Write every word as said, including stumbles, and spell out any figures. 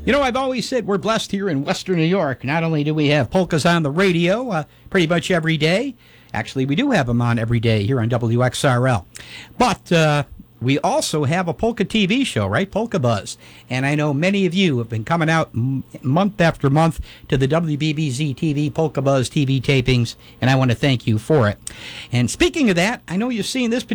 You know, I've always said we're blessed here in Western New York. Not only do we have polkas on the radio uh, pretty much every day, actually we do have them on every day here on W X R L, but uh, we also have a polka T V show, right? Polka Buzz. And I know many of you have been coming out m- month after month to the W B B Z T V Polka Buzz T V tapings, and I want to thank you for it. And speaking of that, I know you've seen this